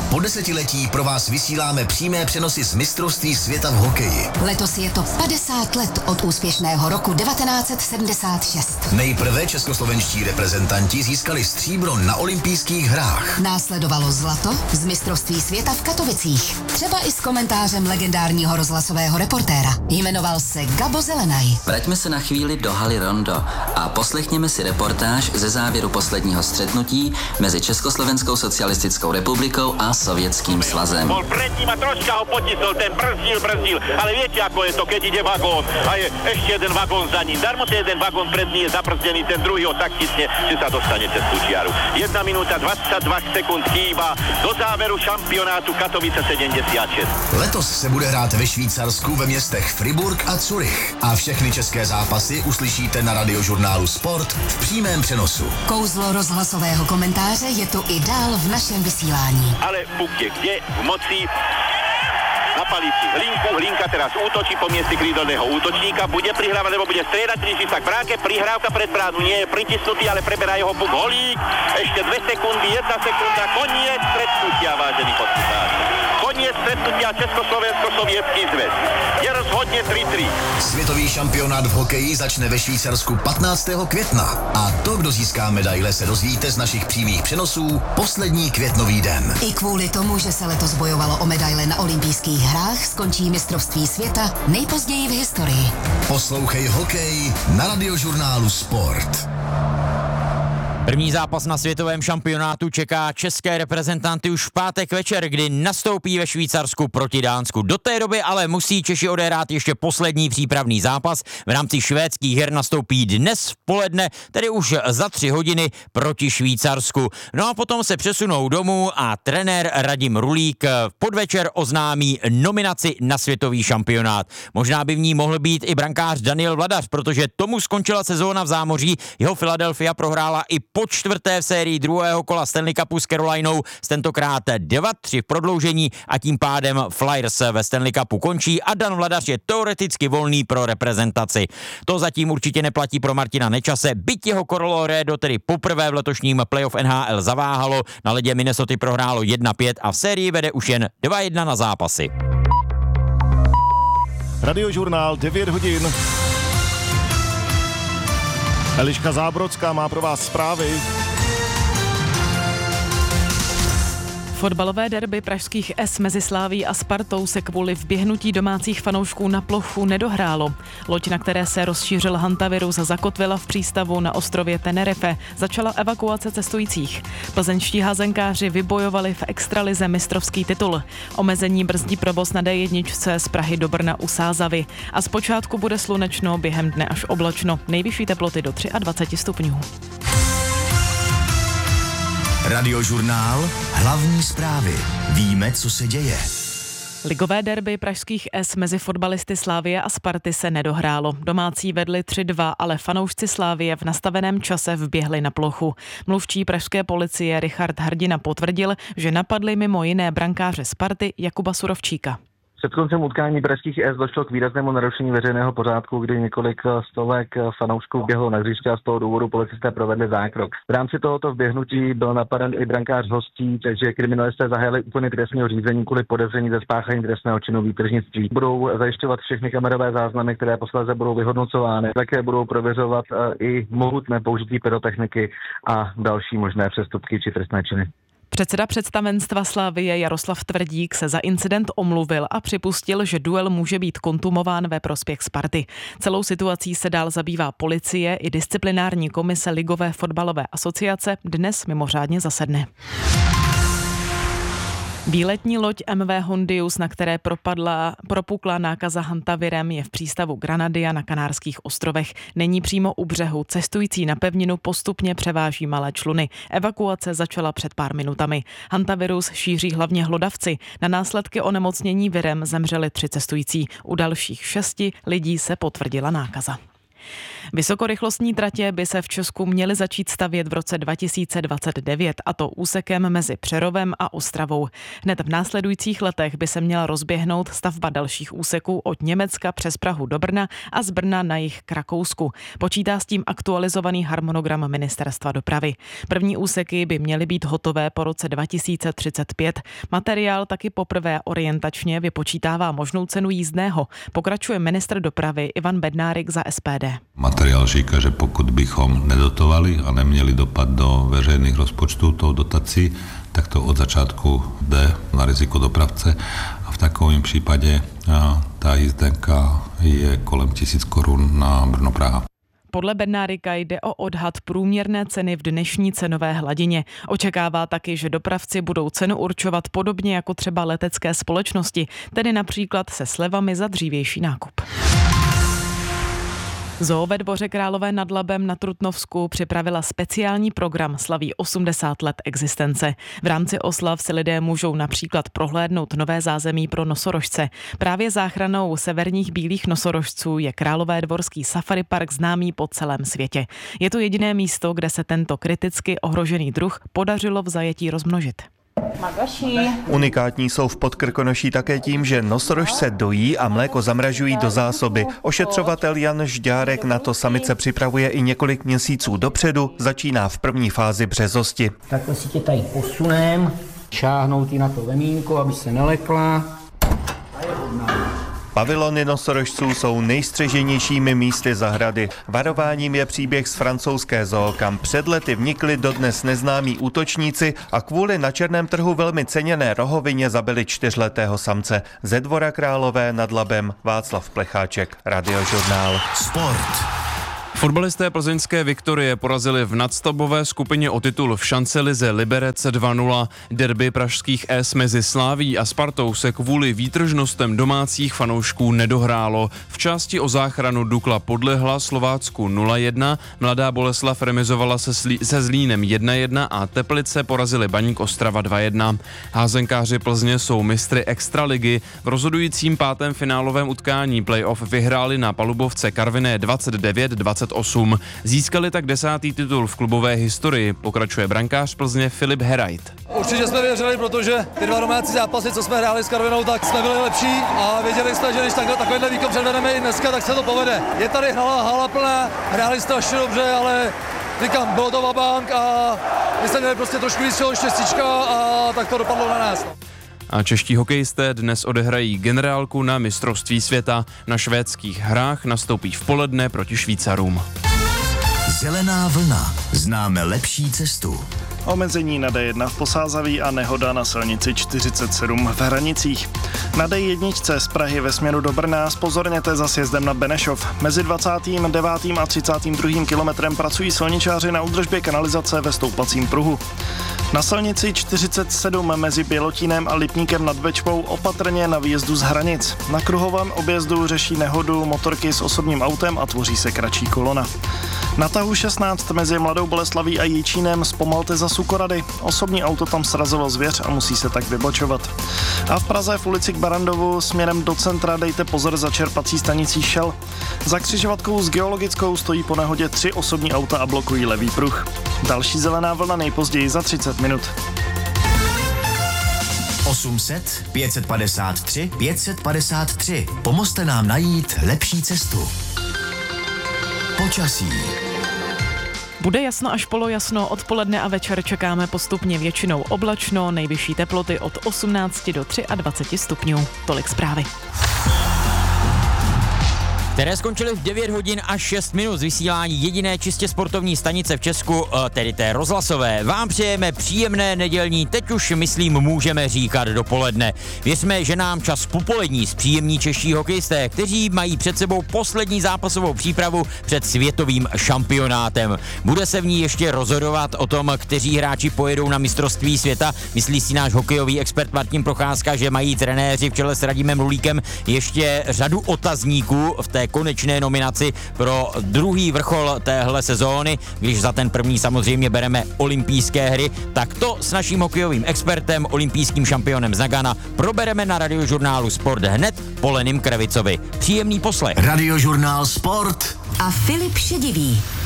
Po desetiletí pro vás vysíláme přímé přenosy z mistrovství světa v hokeji. Letos je to 50 let od úspěšného roku 1976. Nejprve českoslovenští reprezentanti získali stříbro na olympijských hrách. Následovalo zlato z mistrovství světa v Katovicích. Třeba i s komentářem legendárního rozhlasového reportéra. Jmenoval se Gabo Zelenaj. Vraťme se na chvíli do haly Rondo a poslechněme si reportáž ze závěru posledního střetnutí mezi Československou socialistickou republikou a Sovětským svazem. Bol pred ním a troška ho potisol, ten brzdil, ale viete, ako je to, keď ide vagón a je ešte jeden vagón za ním. Darmo ten jeden vagón pred ním je zabrzdený, ten druhý ho tak tisne, že sa dostane cez tú čiaru. 1 minúta 22 sekúnd chýba do záveru šampionátu Katovice 76. Letos se bude hrát ve Švýcarsku ve městech Friburg a Zurich. A všechny české zápasy uslyšíte na radiožurnálu Sport v přímém přenosu. Kouzlo rozhlasového komentáře je tu i dál v našem vysílání. Ale puk je kde? V moci. Napali si Hlinka teraz útočí po mieste krídelného útočníka, bude prihrávať, lebo bude striedať, príši sa k bránke, prihrávka pred bránu, nie je pritisnutý, ale preberá jeho puk Holík, ešte 2 sekundy, 1 sekunda, koniec stretnutia, vážený poslucháč. Koniec stretnutia Československo-Sovětský zväz. Je rozhodne 3-3. Světový šampionát v hokeji začne ve Švýcarsku 15. května. A to, kdo získá medaile, se dozvíte z našich přímých přenosů poslední květnový den. I kvůli tomu, že se letos bojovalo o medaile na olympijských hrách, skončí mistrovství světa nejpozději v historii. Poslouchej hokej na radiožurnálu Sport. První zápas na světovém šampionátu čeká české reprezentanty už v pátek večer, kdy nastoupí ve Švýcarsku proti Dánsku. Do té doby ale musí Češi odehrát ještě poslední přípravný zápas. V rámci švédských her nastoupí dnes v poledne, tedy už za 3 hodiny proti Švýcarsku. No a potom se přesunou domů a trenér Radim Rulík v podvečer oznámí nominaci na světový šampionát. Možná by v ní mohl být i brankář Daniel Vladař, protože tomu skončila sezóna v zámoří. Jeho Philadelphia prohrála i po 4. v sérii druhého kola Stanley Cupu s Carolinou, tentokrát 2-3 v prodloužení a tím pádem Flyers ve Stanley Cupu končí a Dan Vladař je teoreticky volný pro reprezentaci. To zatím určitě neplatí pro Martina Nečase, byť jeho Colorado tedy poprvé v letošním playoff NHL zaváhalo, na ledě Minnesota prohrálo 1-5 a v sérii vede už jen 2-1 na zápasy. Radiožurnál 9 hodin. Eliška Zábrodská má pro vás zprávy. Fotbalové derby pražských S mezi Slavií a Spartou se kvůli vběhnutí domácích fanoušků na plochu nedohrálo. Loď, na které se rozšířil hantavirus, zakotvila v přístavu na ostrově Tenerife. Začala evakuace cestujících. Plzeňští házenkáři vybojovali v extralize mistrovský titul. Omezení brzdí provoz na D1 z Prahy do Brna u Sázavy. A zpočátku bude slunečno, během dne až oblačno. Nejvyšší teploty do 23 stupňů. Radiožurnál, hlavní zprávy. Víme, co se děje. Ligové derby pražských S mezi fotbalisty Slavie a Sparty se nedohrálo. Domácí vedli 3-2, ale fanoušci Slavie v nastaveném čase vběhli na plochu. Mluvčí pražské policie Richard Hrdina potvrdil, že napadli mimo jiné brankáře Sparty Jakuba Surovčíka. Před koncem utkání pražských S došlo k výraznému narušení veřejného pořádku, kdy několik stovek fanoušků běhlo na hřiště a z toho důvodu policisté provedli zákrok. V rámci tohoto vběhnutí byl napaden i brankář hostí, takže kriminalisté zahájili úplný trestního řízení kvůli podezření ze spáchání trestného činu výtržnictví. Budou zajišťovat všechny kamerové záznamy, které posléze budou vyhodnocovány. Také budou prověřovat i mohutné použití pyrotechniky a další možné přestupky či trestné činy. Předseda představenstva Slavie Jaroslav Tvrdík se za incident omluvil a připustil, že duel může být kontumován ve prospěch Sparty. Celou situací se dál zabývá policie i disciplinární komise Ligové fotbalové asociace dnes mimořádně zasedne. Výletní loď MV Hondius, na které propukla nákaza hantavirem, je v přístavu Granadia na Kanárských ostrovech. Není přímo u břehu. Cestující na pevninu postupně převáží malé čluny. Evakuace začala před pár minutami. Hantavirus šíří hlavně hlodavci. Na následky onemocnění virem zemřeli 3 cestující. U dalších 6 lidí se potvrdila nákaza. Vysokorychlostní tratě by se v Česku měly začít stavět v roce 2029, a to úsekem mezi Přerovem a Ostravou. Hned v následujících letech by se měla rozběhnout stavba dalších úseků od Německa přes Prahu do Brna a z Brna na jih k Rakousku. Počítá s tím aktualizovaný harmonogram Ministerstva dopravy. První úseky by měly být hotové po roce 2035. Materiál taky poprvé orientačně vypočítává možnou cenu jízdného. Pokračuje ministr dopravy Ivan Bednárik za SPD. Materiál říká, že pokud bychom nedotovali a neměli dopad do veřejných rozpočtů tou dotací, tak to od začátku jde na riziko dopravce a v takovém případě ta jízdenka je kolem 1000 korun na Brno-Praha. Podle Bednárika jde o odhad průměrné ceny v dnešní cenové hladině. Očekává taky, že dopravci budou cenu určovat podobně jako třeba letecké společnosti, tedy například se slevami za dřívější nákup. Zoo ve Dvoře Králové nad Labem na Trutnovsku připravila speciální program slaví 80 let existence. V rámci oslav si lidé můžou například prohlédnout nové zázemí pro nosorožce. Právě záchranou severních bílých nosorožců je Králové dvorský safari park známý po celém světě. Je to jediné místo, kde se tento kriticky ohrožený druh podařilo v zajetí rozmnožit. Unikátní jsou v Podkrkonoší také tím, že nosorožce dojí a mléko zamražují do zásoby. Ošetřovatel Jan Žďárek na to samice připravuje i několik měsíců dopředu, začíná v první fázi březosti. Takhle si tě tady posunem, šáhnout ji na to vemínko, aby se nelekla. Pavilony nosorožců jsou nejstřeženějšími místy zahrady. Varováním je příběh z francouzské zoo, kam před lety vnikli dodnes neznámí útočníci a kvůli na černém trhu velmi ceněné rohovině zabili 4letého samce. Ze Dvora Králové nad Labem Václav Plecháček, Radiožurnál. Sport. Fotbalisté plzeňské Viktorie porazili v nadstavbové skupině o titul v šancelize Liberec 2-0. Derby pražských S mezi Sláví a Spartou se kvůli výtržnostem domácích fanoušků nedohrálo. V části o záchranu Dukla podlehla Slovácku 0-1, Mladá Boleslav remizovala se Zlínem 1-1 a Teplice porazili Baník Ostrava 2-1. Házenkáři Plzně jsou mistry extraligy. V rozhodujícím pátém finálovém utkání playoff vyhráli na palubovce Karviné 29-28. Získali tak 10. titul v klubové historii, pokračuje brankář Plzně Filip Herajt. Určitě jsme věřili, protože ty dva domácí zápasy, co jsme hráli s Karvinou, tak jsme byli lepší a věděli jsme, že když takovýhle výkon předvedeme i dneska, tak se to povede. Je tady hala plná, hráli strašně dobře, ale říkám, bylo to vabank a my jsme měli prostě trošku víc štěstíčka a tak to dopadlo na nás. A čeští hokejisté dnes odehrají generálku na mistrovství světa. Na švédských hrách nastoupí v poledne proti Švýcarům. Zelená vlna. Známe lepší cestu. Omezení na D1 v Posázaví a nehoda na silnici 47 v Hranicích. Na D1 z Prahy ve směru do Brna zpozorněte za sjezdem na Benešov. Mezi 29. a 32. kilometrem pracují silničáři na údržbě kanalizace ve stoupacím pruhu. Na silnici 47 mezi Bělotínem a Lipníkem nad Bečvou opatrně na výjezdu z Hranic. Na kruhovém objezdu řeší nehodu motorky s osobním autem a tvoří se kratší kolona. Na tahu 16 mezi Mladou Boleslaví a Jičínem zpomalte za Sukorady. Osobní auto tam srazilo zvěř a musí se tak vybočovat. A v Praze v ulici k Barandovu směrem do centra dejte pozor za čerpací stanicí Shell. Za křižovatkou s Geologickou stojí po nehodě 3 osobní auta a blokují levý pruh. Další zelená vlna nejpozději za 30 minut. 800 553 553. Pomozte nám najít lepší cestu. Počasí. Bude jasno až polojasno, odpoledne a večer čekáme postupně většinou oblačno, nejvyšší teploty od 18 do 23 stupňů. Tolik zprávy. Které skončily v 9 hodin a 6 minut z vysílání jediné čistě sportovní stanice v Česku, tedy té rozhlasové. Vám přejeme příjemné nedělní, teď už myslím můžeme říkat dopoledne. Věřme, že nám čas popolední zpříjemní čeští hokejisté, kteří mají před sebou poslední zápasovou přípravu před světovým šampionátem. Bude se v ní ještě rozhodovat o tom, kteří hráči pojedou na mistrovství světa. Myslí si náš hokejový expert Martin Procházka, že mají trenéři v čele s Radimem Rulíkem ještě řadu otazníků v té konečné nominaci pro druhý vrchol téhle sezóny, když za ten první samozřejmě bereme olympijské hry, tak to s naším hokejovým expertem, olympijským šampionem z Nagana probereme na Radiožurnálu Sport hned po Lenim Kravicovi. Příjemný poslech. Radiožurnál Sport a Filip Šedivý.